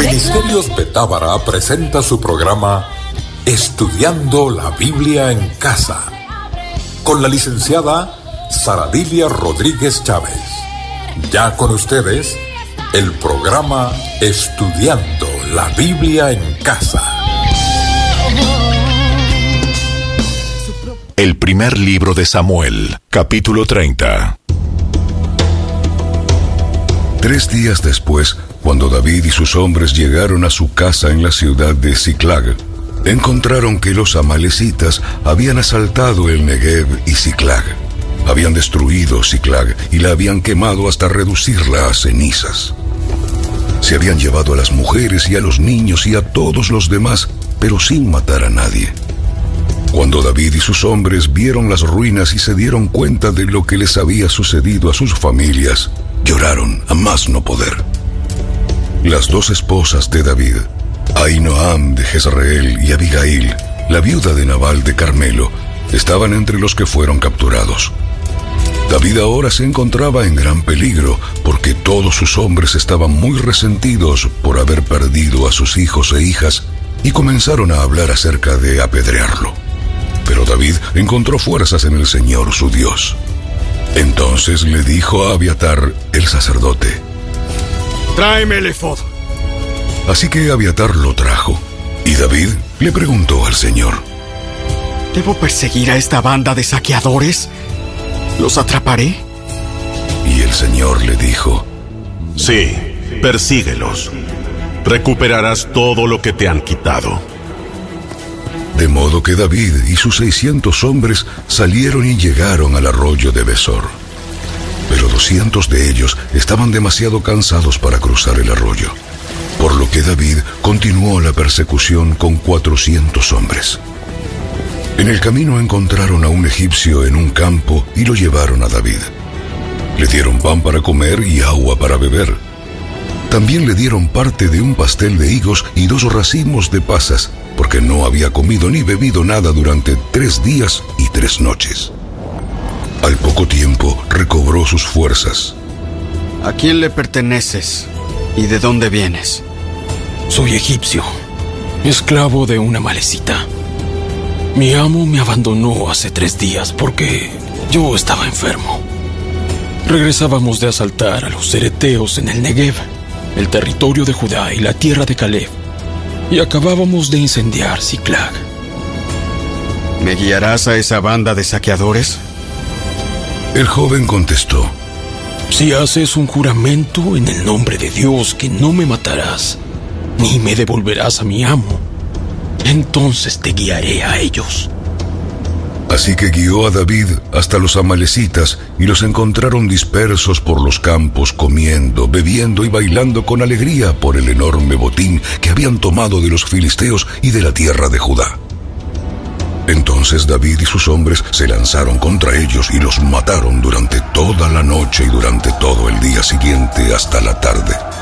Ministerios Betábara presenta su programa Estudiando la Biblia en Casa, con la licenciada Saradilia Rodríguez Chávez. Ya con ustedes, el programa Estudiando la Biblia en Casa. El primer libro de Samuel, capítulo 30. 3 días después, cuando David y sus hombres llegaron a su casa en la ciudad de Siclag, encontraron que los amalecitas habían asaltado el Negev y Siclag. Habían destruido Siclag y la habían quemado hasta reducirla a cenizas. Se habían llevado a las mujeres y a los niños y a todos los demás, pero sin matar a nadie. Cuando David y sus hombres vieron las ruinas y se dieron cuenta de lo que les había sucedido a sus familias, lloraron a más no poder. Las 2 esposas de David, Ahinoam de Jezreel y Abigail, la viuda de Nabal de Carmelo, estaban entre los que fueron capturados. David ahora se encontraba en gran peligro porque todos sus hombres estaban muy resentidos por haber perdido a sus hijos e hijas y comenzaron a hablar acerca de apedrearlo. Pero David encontró fuerzas en el Señor su Dios. Entonces le dijo a Abiatar, el sacerdote: «Tráeme el efod». Así que Abiatar lo trajo, y David le preguntó al Señor: ¿Debo perseguir a esta banda de saqueadores? ¿Los atraparé? Y el Señor le dijo: Sí, persíguelos. Recuperarás todo lo que te han quitado. De modo que David y sus 600 hombres salieron y llegaron al arroyo de Besor. Pero 200 de ellos estaban demasiado cansados para cruzar el arroyo, por lo que David continuó la persecución con 400 hombres. En el camino encontraron a un egipcio en un campo y lo llevaron a David. Le dieron pan para comer y agua para beber. También le dieron parte de un pastel de higos y 2 racimos de pasas, porque no había comido ni bebido nada durante 3 días y 3 noches. Al poco tiempo recobró sus fuerzas. ¿A quién le perteneces y de dónde vienes? Soy egipcio, esclavo de una amalecita. Mi amo me abandonó hace 3 días porque yo estaba enfermo. Regresábamos de asaltar a los cereteos en el Negev, el territorio de Judá y la tierra de Caleb, y acabábamos de incendiar Siclag. ¿Me guiarás a esa banda de saqueadores? El joven contestó: Si haces un juramento en el nombre de Dios que no me matarás, ni me devolverás a mi amo, entonces te guiaré a ellos. Así que guió a David hasta los amalecitas y los encontraron dispersos por los campos, comiendo, bebiendo y bailando con alegría por el enorme botín que habían tomado de los filisteos y de la tierra de Judá. Entonces David y sus hombres se lanzaron contra ellos y los mataron durante toda la noche y durante todo el día siguiente hasta la tarde.